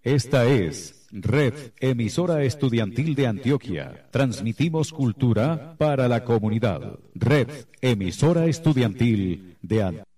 Esta es Red Emisora Estudiantil de Antioquia. Transmitimos cultura para la comunidad. Red Emisora Estudiantil de Antioquia.